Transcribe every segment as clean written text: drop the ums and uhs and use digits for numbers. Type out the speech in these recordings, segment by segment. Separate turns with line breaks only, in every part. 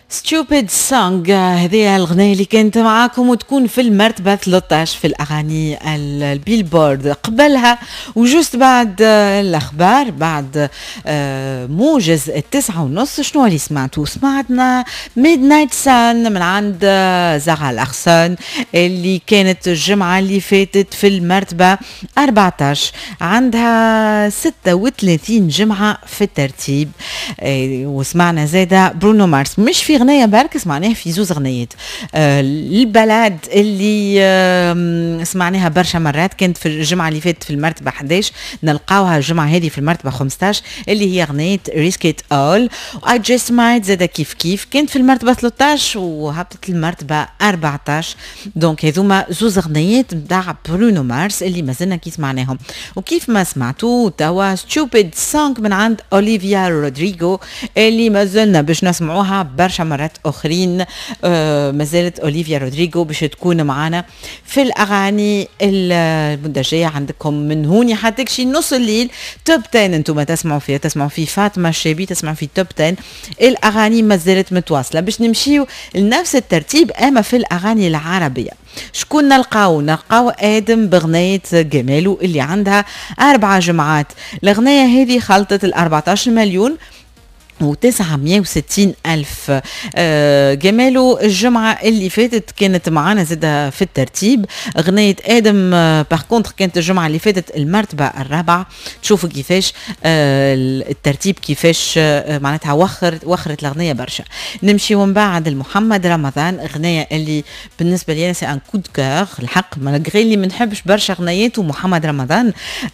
Stupid Song هذه الأغنية اللي كانت معاكم وتكون في المرتبة 13 في الأغاني البيلبورد. قبلها وجوست بعد الأخبار بعد موجز 9:30 شنو اللي سمعتوا؟ سمعتنا Midnight Sun من عند زغا الأخسان اللي كانت الجمعة اللي فاتت في المرتبة 14، عندها 36 جمعة في الترتيب. وسمعنا زادا برونو مارس، مش في غنية برك سمعناها في زوز غنيات. البلاد اللي سمعناها برشا مرات كانت في الجمعة اللي فاتت في المرتبة 11، نلقاوها الجمعة هذه في المرتبة 15 اللي هي غنية Risk It All. I Just Might زادا كيف كانت في المرتبة 13 وهبطت المرتبة 14. دونك هذوما زوز غنيات متاع برونو مارس اللي مازلنا كي سمعناهم. وكيف ما سمعتوا توا Stupid Song من عند أوليفيا رودريغو اللي مازلنا باش نسمعوها برشا مرات اخرين. مازالت أوليفيا رودريغو باش تكون معنا في الاغاني المده الجايه. عندكم من هوني حتى شي نص الليل توب 10 انتم تسمعوا في فاطمه الشابي، تسمعوا في توب 10. الاغاني مازالت متواصله باش نمشيو لنفس الترتيب اما في الاغاني العربيه. شكون نلقاو ادم بغنية جمالو اللي عندها 4 جمعات. الغنية هذه خلطت 14 مليون و960 ألف. جماله الجمعة اللي فاتت كانت معانا زادة في الترتيب. غنية آدم باغ كانت الجمعة اللي فاتت المرتبة 4. تشوفوا كيفاش الترتيب كيفاش معناتها وخرت الغنية برشا. نمشي ومن بعد المحمد رمضان، غنية اللي بالنسبة لي سي ان كود كور الحق، مالغري اللي ما نحبش برشا غنيات ومحمد رمضان.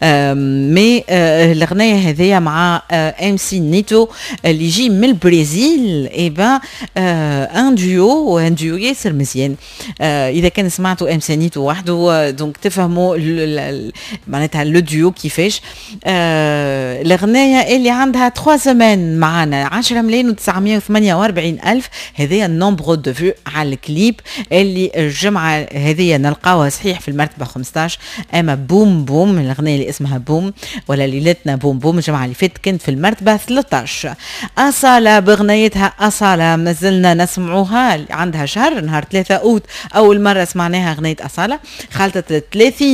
مي الغنية هذيا مع ام سي نيتو اللي يجي من البرازيل. ايبا ان ديو ياسر مزيان. اذا كان سمعتوا ام سانيتو وحده دونك تفهموا معناتها لو ديو كيفاش. الغنايه اللي عندها 3 سمان معنا 10,948,000. هذا النومبر دو فيو على الكليب اللي الجمعه هذه نلقاوها صحيح في المرتبه 15. اما بوم بوم الغنايه اللي اسمها بوم ولا ليلتنا بوم بوم الجمعه اللي فاتت كانت في المرتبه 13. أصالة بغنيتها أصالة مازلنا نسمعوها، عندها شهر نهار 3 أوت أول مرة سمعناها غنية أصالة، خلطت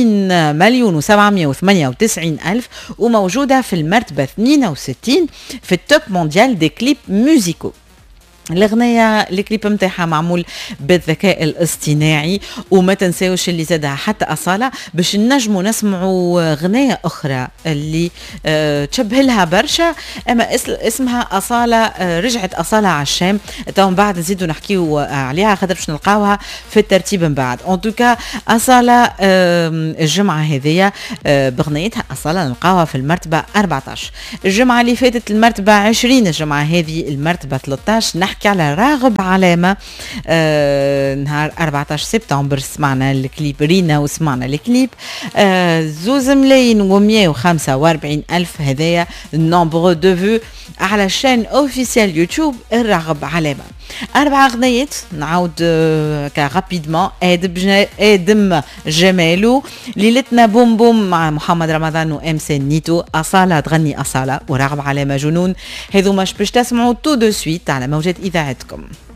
30,798,000 وموجودة في المرتبة 62 في التوب مونديال دي كليب موزيكو. الأغنية الكليب متاعها معمول بالذكاء الاصطناعي. وما تنساوش اللي زادها حتى أصالة باش نجموا نسمعوا غنية أخرى اللي تشبه لها برشا أما اسمها أصالة. رجعت أصالة على الشام تو بعد نزيدوا نحكيو عليها خاطر باش نلقاوها في الترتيب من بعد. ان توكا أصالة الجمعة هذية بغنيتها أصالة نلقاوها في المرتبة 14. الجمعة اللي فاتت المرتبة 20، الجمعة هذه المرتبة 13. نحكي على راغب علامة. نهار 14 سبتمبر سمعنا الكليب رينا وسمعنا الكليب 2,145,000. هذايا النومبر دو فيو على شان اوفيسيال يوتيوب الراغب علامة. 4 غنيات نعاود كرابيدمون. آدم جمالو، ليلتنا بوم بوم مع محمد رمضان وام سي نيتو، أصالة تغني أصالة وراغب علامة جنون. هذو مش باش تسمعوا تو دو سويت على موجات إذاعتكم.